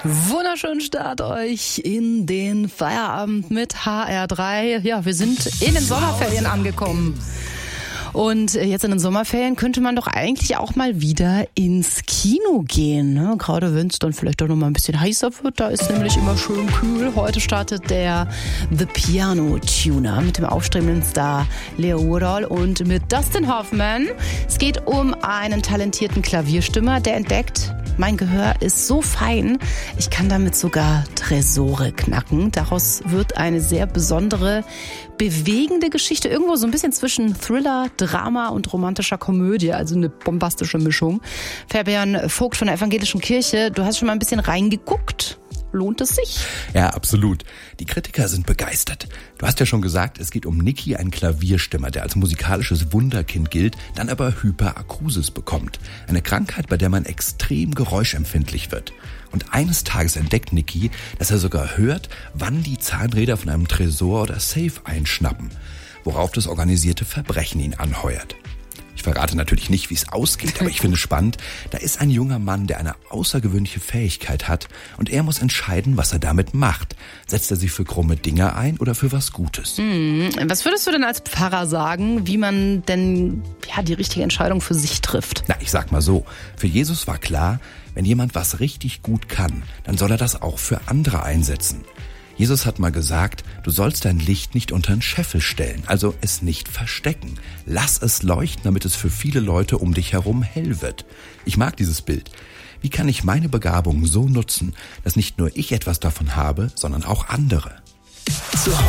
Wunderschönen Start euch in den Feierabend mit HR3. Ja, wir sind in den Sommerferien angekommen. Und jetzt in den Sommerferien könnte man doch eigentlich auch mal wieder ins Kino gehen, ne? Gerade wenn es dann vielleicht auch noch mal ein bisschen heißer wird. Da ist nämlich immer schön kühl. Heute startet der The Piano Tuner mit dem aufstrebenden Star Leo Woodall und mit Dustin Hoffman. Es geht um einen talentierten Klavierstimmer, der entdeckt, mein Gehör ist so fein, ich kann damit sogar Tresore knacken. Daraus wird eine sehr besondere, bewegende Geschichte. Irgendwo so ein bisschen zwischen Thriller, Drama und romantischer Komödie. Also eine bombastische Mischung. Fabian Vogt von der Evangelischen Kirche, du hast schon mal ein bisschen reingeguckt. Lohnt es sich? Ja, absolut. Die Kritiker sind begeistert. Du hast ja schon gesagt, es geht um Nicky, einen Klavierstimmer, der als musikalisches Wunderkind gilt, dann aber Hyperakusis bekommt. Eine Krankheit, bei der man extrem geräuschempfindlich wird. Und eines Tages entdeckt Nicky, dass er sogar hört, wann die Zahnräder von einem Tresor oder Safe einschnappen, worauf das organisierte Verbrechen ihn anheuert. Ich verrate natürlich nicht, wie es ausgeht, aber ich finde spannend, da ist ein junger Mann, der eine außergewöhnliche Fähigkeit hat und er muss entscheiden, was er damit macht. Setzt er sich für krumme Dinge ein oder für was Gutes? Was würdest du denn als Pfarrer sagen, wie man denn die richtige Entscheidung für sich trifft? Na, ich sag mal so, für Jesus war klar, wenn jemand was richtig gut kann, dann soll er das auch für andere einsetzen. Jesus hat mal gesagt, du sollst dein Licht nicht unter den Scheffel stellen, also es nicht verstecken. Lass es leuchten, damit es für viele Leute um dich herum hell wird. Ich mag dieses Bild. Wie kann ich meine Begabung so nutzen, dass nicht nur ich etwas davon habe, sondern auch andere?